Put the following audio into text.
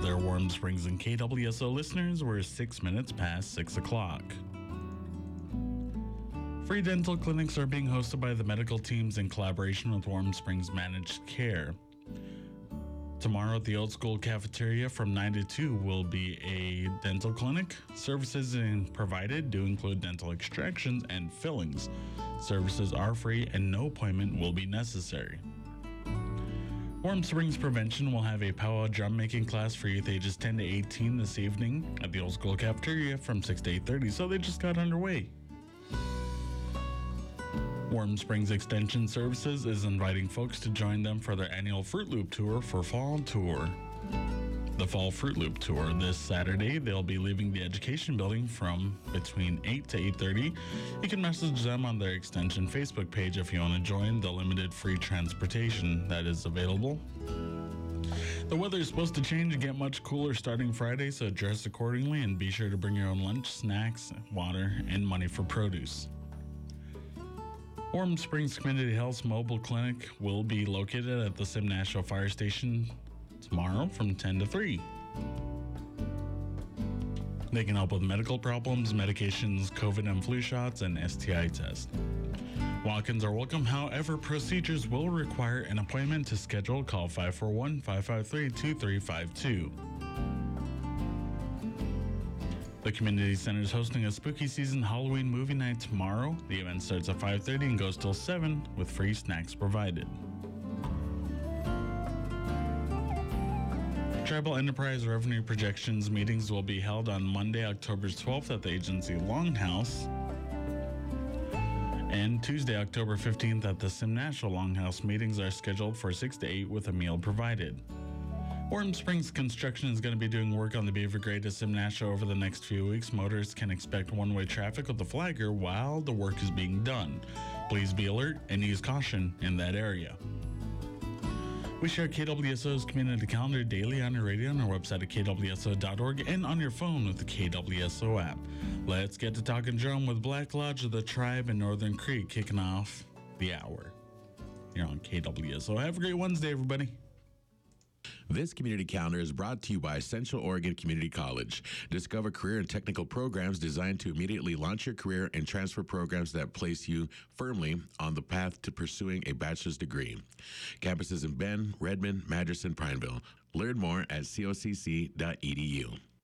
there, Warm Springs and KWSO listeners. We're 6 minutes past 6 o'clock. Free dental clinics are being hosted by the medical teams in collaboration with Warm Springs Managed Care. Tomorrow at the Old School Cafeteria from 9 to 2 will be a dental clinic. Services provided do include dental extractions and fillings. Services are free and no appointment will be necessary. Warm Springs Prevention will have a powwow drum making class for youth ages 10 to 18 this evening at the Old School Cafeteria from 6 to 8:30, so they just got underway. Warm Springs Extension Services is inviting folks to join them for their annual Fruit Loop Tour for Fall Tour. The Fall Fruit Loop Tour this Saturday. They'll be leaving the Education Building from between 8 to 8:30. You can message them on their Extension Facebook page if you want to join the limited free transportation that is available. The weather is supposed to change and get much cooler starting Friday, so dress accordingly and be sure to bring your own lunch, snacks, water, and money for produce. Warm Springs Community Health's mobile clinic will be located at the Sim National Fire Station tomorrow from 10 to 3. They can help with medical problems, medications, COVID and flu shots, and STI tests. Walk-ins are welcome. However, procedures will require an appointment. To schedule, call 541-553-2352. The community center is hosting a spooky season Halloween movie night tomorrow. The event starts at 5:30 and goes till 7 with free snacks provided. Tribal Enterprise Revenue Projections meetings will be held on Monday, October 12th at the Agency Longhouse and Tuesday, October 15th at the Sim National Longhouse. Meetings are scheduled for 6 to 8 with a meal provided. Warm Springs Construction is going to be doing work on the Beaver Grade to Sim National over the next few weeks. Motorists can expect one-way traffic with the flagger while the work is being done. Please be alert and use caution in that area. We share KWSO's community calendar daily on your radio, on our website at kwso.org, and on your phone with the KWSO app. Let's get to talking drum with Black Lodge of the Tribe in Northern Creek, kicking off the hour here on KWSO. Have a great Wednesday, everybody. This community calendar is brought to you by Central Oregon Community College. Discover career and technical programs designed to immediately launch your career and transfer programs that place you firmly on the path to pursuing a bachelor's degree. Campuses in Bend, Redmond, Madras, and Prineville. Learn more at cocc.edu.